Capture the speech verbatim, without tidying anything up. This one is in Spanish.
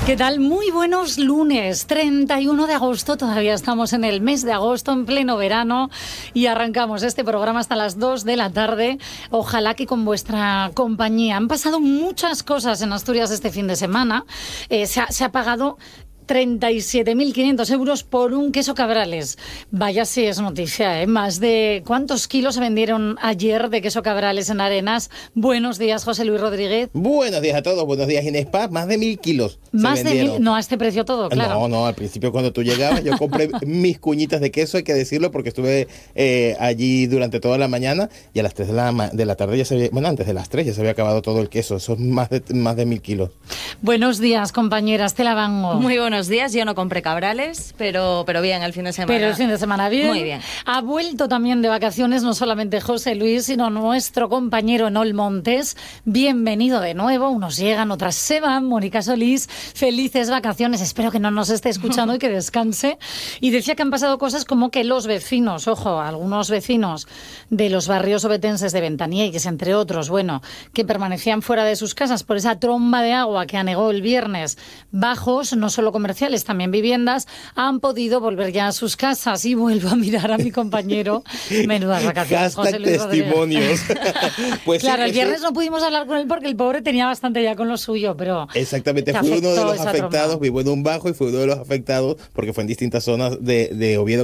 ¿Qué tal? Muy buenos lunes, treinta y uno de agosto, todavía estamos en el mes de agosto, en pleno verano, y arrancamos este programa hasta las dos de la tarde, ojalá que con vuestra compañía. Han pasado muchas cosas en Asturias este fin de semana, eh, se, ha, se ha pagado treinta y siete mil quinientos euros por un queso Cabrales. Vaya si es noticia, ¿eh? Más de... ¿Cuántos kilos se vendieron ayer de queso Cabrales en Arenas? Buenos días, José Luis Rodríguez. Buenos días a todos, buenos días, Inés Paz. Más de mil kilos Más se de vendieron. mil... No, a este precio todo, claro. No, no, al principio cuando tú llegabas yo compré mis cuñitas de queso, hay que decirlo, porque estuve eh, allí durante toda la mañana y a las tres de la, de la tarde ya se había... Bueno, antes de las tres ya se había acabado todo el queso. Eso es más de, más de mil kilos. Buenos días, compañera Estela Bango. Muy buenos días. Yo no compré Cabrales, pero, pero bien, el fin de semana. Pero el fin de semana bien. Muy bien. Ha vuelto también de vacaciones no solamente José Luis, sino nuestro compañero Nol Montes. Bienvenido de nuevo. Unos llegan, otras se van. Mónica Solís, felices vacaciones. Espero que no nos esté escuchando y que descanse. Y decía que han pasado cosas como que los vecinos, ojo, algunos vecinos de los barrios obetenses de Ventaniellos, entre otros, bueno, que permanecían fuera de sus casas por esa tromba de agua que anegó el viernes, bajos, no solo comerciales, también viviendas, han podido volver ya a sus casas. Y vuelvo a mirar a mi compañero. Menudas vacaciones, José Luis testimonios. Pues claro, sí, el viernes eso... no pudimos hablar con él porque el pobre tenía bastante ya con lo suyo, pero... Exactamente, fue uno de los afectados, vivo en un bajo y fue uno de los afectados porque fue en distintas zonas de, de Oviedo